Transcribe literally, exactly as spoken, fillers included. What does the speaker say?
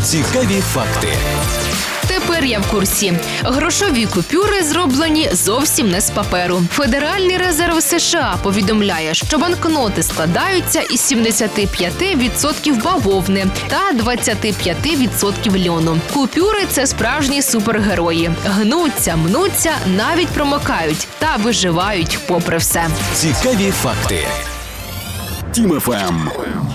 Цікаві факти. Тепер я в курсі. Грошові купюри зроблені зовсім не з паперу. Федеральний резерв США повідомляє, що банкноти складаються із сімдесят п'ять відсотків бавовни та двадцять п'ять відсотків льону. Купюри – це справжні супергерої. Гнуться, мнуться, навіть промокають та виживають попри все. Цікаві факти. Тім еф ем.